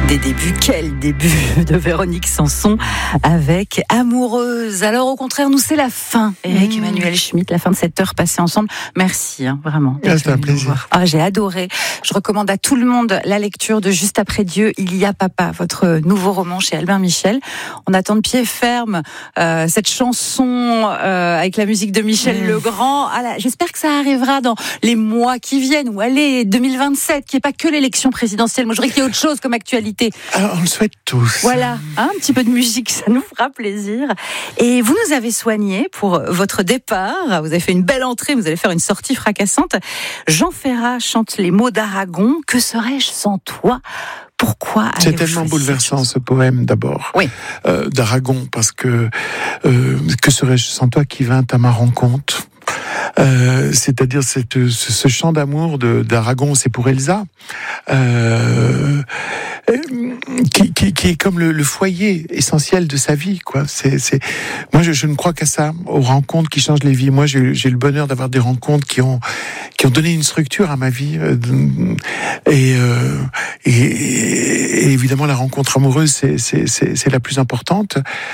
Des débuts, quel début de Véronique Sanson avec Amoureuse. Alors au contraire, nous c'est la fin. Éric Emmanuel Schmitt, la fin de cette heure passée ensemble. Merci vraiment. C'est un plaisir. J'ai adoré. Je recommande à tout le monde la lecture de Juste après Dieu, il y a papa, votre nouveau roman chez Albin Michel. On attend de pied ferme cette chanson avec la musique de Michel Legrand. J'espère que ça arrivera dans les mois qui viennent, ou allez, 2027, qu'il n'y ait pas que l'élection présidentielle. Moi, je voudrais qu'il y ait autre chose comme actualité. Alors, on le souhaite tous. Voilà, un petit peu de musique, ça nous fera plaisir. Et vous nous avez soignés pour votre départ. Vous avez fait une belle entrée, vous allez faire une sortie fracassante. Jean Ferrat chante les mots d'Aragon. Que serais-je sans toi ? Pourquoi ? C'est tellement bouleversant ce poème d'abord, d'Aragon, parce que serais-je sans toi qui vint à ma rencontre ? C'est-à-dire ce chant d'amour d'Aragon, c'est pour Elsa, qui est comme le foyer essentiel de sa vie, quoi. Moi, je ne crois qu'à ça, aux rencontres qui changent les vies. Moi, j'ai le bonheur d'avoir des rencontres qui ont donné une structure à ma vie, et évidemment la rencontre amoureuse, c'est la plus importante.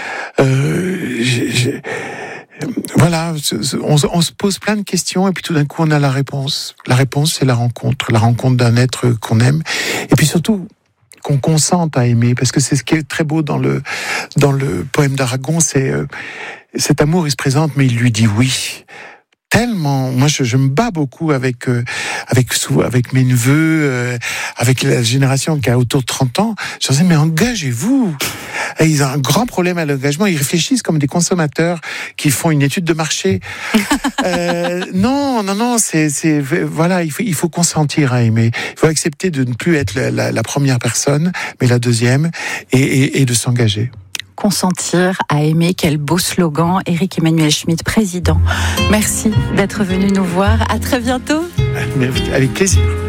Voilà, on se pose plein de questions et puis tout d'un coup on a la réponse. La réponse, c'est la rencontre d'un être qu'on aime, et puis surtout qu'on consente à aimer, parce que c'est ce qui est très beau dans le poème d'Aragon, c'est cet amour, il se présente mais il lui dit oui. Tellement, moi je me bats beaucoup avec mes neveux, avec la génération qui a autour de 30 ans. Je leur dis mais engagez-vous. Et ils ont un grand problème à l'engagement. Ils réfléchissent comme des consommateurs qui font une étude de marché. Non, voilà, il faut consentir à aimer. Il faut accepter de ne plus être la première personne, mais la deuxième, et de s'engager. Consentir à aimer, quel beau slogan. Éric Emmanuel Schmitt, président. Merci d'être venu nous voir. À très bientôt. Avec plaisir.